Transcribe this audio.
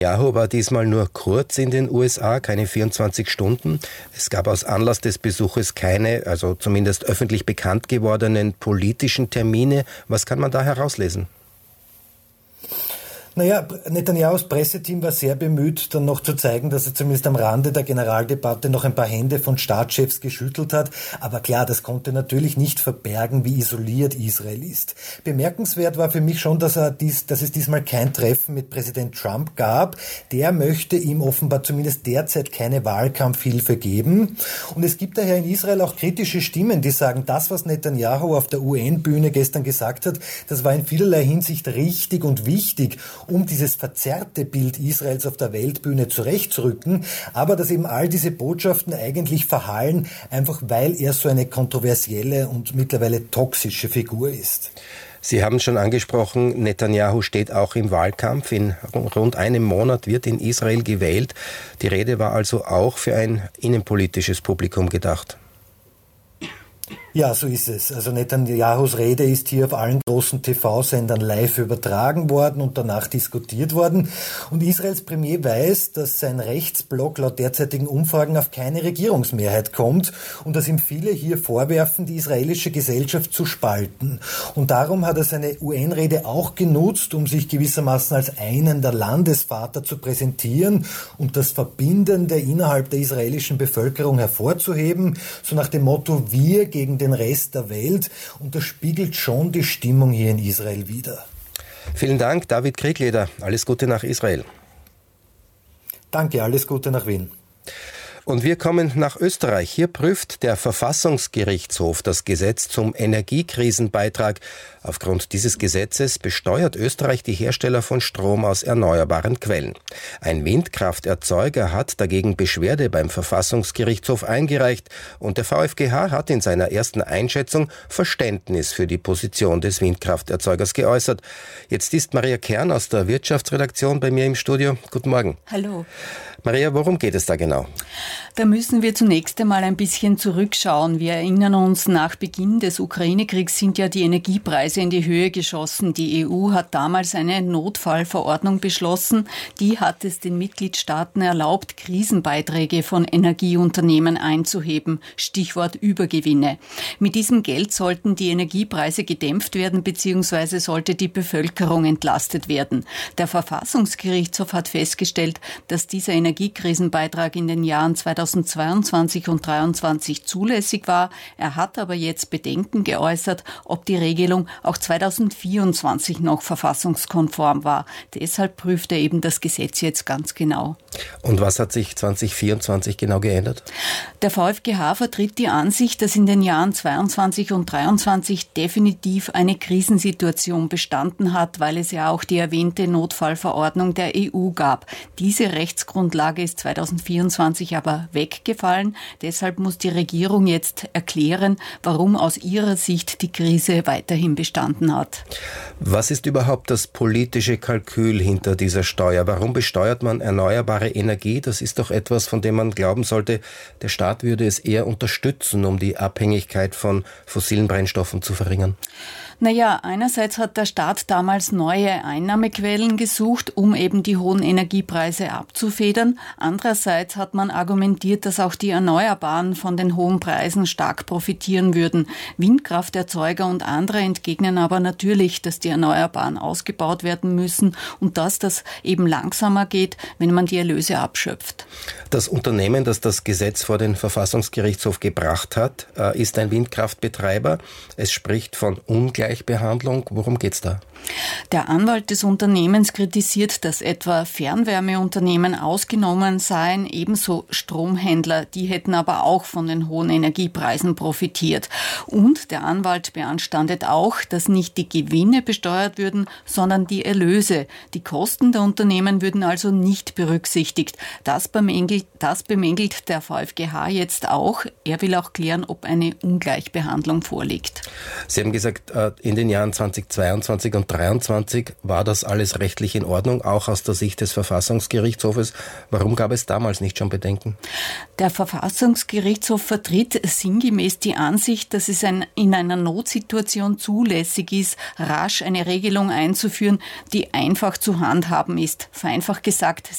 Netanyahu war diesmal nur kurz in den USA, keine 24 Stunden. Es gab aus Anlass des Besuches keine, also zumindest öffentlich bekannt gewordenen politischen Termine. Was kann man da herauslesen? Naja, Netanyahus Presseteam war sehr bemüht, dann noch zu zeigen, dass er zumindest am Rande der Generaldebatte noch ein paar Hände von Staatschefs geschüttelt hat. Aber klar, das konnte natürlich nicht verbergen, wie isoliert Israel ist. Bemerkenswert war für mich schon, dass es diesmal kein Treffen mit Präsident Trump gab. Der möchte ihm offenbar zumindest derzeit keine Wahlkampfhilfe geben. Und es gibt daher in Israel auch kritische Stimmen, die sagen, das, was Netanyahu auf der UN-Bühne gestern gesagt hat, das war in vielerlei Hinsicht richtig und wichtig, um dieses verzerrte Bild Israels auf der Weltbühne zurechtzurücken, aber dass eben all diese Botschaften eigentlich verhallen, einfach weil er so eine kontroversielle und mittlerweile toxische Figur ist. Sie haben schon angesprochen, Netanyahu steht auch im Wahlkampf. In rund einem Monat wird in Israel gewählt. Die Rede war also auch für ein innenpolitisches Publikum gedacht. Ja, so ist es. Also Netanyahus Rede ist hier auf allen großen TV-Sendern live übertragen worden und danach diskutiert worden. Und Israels Premier weiß, dass sein Rechtsblock laut derzeitigen Umfragen auf keine Regierungsmehrheit kommt und dass ihm viele hier vorwerfen, die israelische Gesellschaft zu spalten. Und darum hat er seine UN-Rede auch genutzt, um sich gewissermaßen als einen der Landesvater zu präsentieren und das Verbindende innerhalb der israelischen Bevölkerung hervorzuheben, so nach dem Motto, wir gegen den Rest der Welt, und das spiegelt schon die Stimmung hier in Israel wider. Vielen Dank, David Kriegleder. Alles Gute nach Israel. Danke, alles Gute nach Wien. Und wir kommen nach Österreich. Hier prüft der Verfassungsgerichtshof das Gesetz zum Energiekrisenbeitrag. Aufgrund dieses Gesetzes besteuert Österreich die Hersteller von Strom aus erneuerbaren Quellen. Ein Windkrafterzeuger hat dagegen Beschwerde beim Verfassungsgerichtshof eingereicht und der VfGH hat in seiner ersten Einschätzung Verständnis für die Position des Windkrafterzeugers geäußert. Jetzt ist Maria Kern aus der Wirtschaftsredaktion bei mir im Studio. Guten Morgen. Hallo. Maria, worum geht es da genau? Da müssen wir zunächst einmal ein bisschen zurückschauen. Wir erinnern uns, nach Beginn des Ukraine-Kriegs sind ja die Energiepreise in die Höhe geschossen. Die EU hat damals eine Notfallverordnung beschlossen. Die hat es den Mitgliedstaaten erlaubt, Krisenbeiträge von Energieunternehmen einzuheben. Stichwort Übergewinne. Mit diesem Geld sollten die Energiepreise gedämpft werden bzw. sollte die Bevölkerung entlastet werden. Der Verfassungsgerichtshof hat festgestellt, dass dieser Energiekrisenbeitrag in den Jahren 2022 und 2023 zulässig war. Er hat aber jetzt Bedenken geäußert, ob die Regelung auch 2024 noch verfassungskonform war. Deshalb prüft er eben das Gesetz jetzt ganz genau. Und was hat sich 2024 genau geändert? Der VfGH vertritt die Ansicht, dass in den Jahren 22 und 23 definitiv eine Krisensituation bestanden hat, weil es ja auch die erwähnte Notfallverordnung der EU gab. Diese Rechtsgrundlage ist 2024 aber weggefallen. Deshalb muss die Regierung jetzt erklären, warum aus ihrer Sicht die Krise weiterhin bestanden hat. Was ist überhaupt das politische Kalkül hinter dieser Steuer? Warum besteuert man erneuerbare Energie? Das ist doch etwas, von dem man glauben sollte, der Staat würde es eher unterstützen, um die Abhängigkeit von fossilen Brennstoffen zu verringern. Naja, einerseits hat der Staat damals neue Einnahmequellen gesucht, um eben die hohen Energiepreise abzufedern. Andererseits hat man argumentiert, dass auch die Erneuerbaren von den hohen Preisen stark profitieren würden. Windkrafterzeuger und andere entgegnen aber natürlich, dass die Erneuerbaren ausgebaut werden müssen und dass das eben langsamer geht, wenn man die Erlöse abschöpft. Das Unternehmen, das das Gesetz vor den Verfassungsgerichtshof gebracht hat, ist ein Windkraftbetreiber. Es spricht von Ungleichbehandlung. Worum geht's da? Der Anwalt des Unternehmens kritisiert, dass etwa Fernwärmeunternehmen ausgenommen seien, ebenso Stromhändler, die hätten aber auch von den hohen Energiepreisen profitiert. Und der Anwalt beanstandet auch, dass nicht die Gewinne besteuert würden, sondern die Erlöse. Die Kosten der Unternehmen würden also nicht berücksichtigt. Das bemängelt der VfGH jetzt auch. Er will auch klären, ob eine Ungleichbehandlung vorliegt. Sie haben gesagt, in den Jahren 2022 und 2023 war das alles rechtlich in Ordnung, auch aus der Sicht des Verfassungsgerichtshofes. Warum gab es damals nicht schon Bedenken? Der Verfassungsgerichtshof vertritt sinngemäß die Ansicht, dass es in einer Notsituation zulässig ist, rasch eine Regelung einzuführen, die einfach zu handhaben ist. Vereinfacht gesagt,